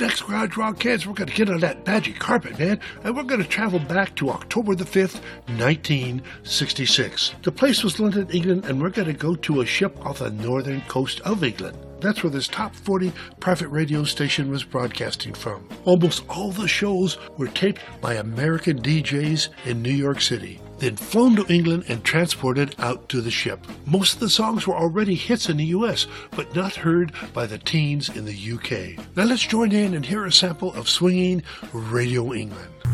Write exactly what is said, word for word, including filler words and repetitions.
next, Garage Rock Kids, we're going to get on that magic carpet, man, and we're going to travel back to October the fifth, nineteen sixty-six. The place was London, England, and we're going to go to a ship off the northern coast of England. That's where this top forty private radio station was broadcasting from. Almost all the shows were taped by American D Js in New York City, then flown to England and transported out to the ship. Most of the songs were already hits in the U S, but not heard by the teens in the U K. Now let's join in and hear a sample of Swinging Radio England.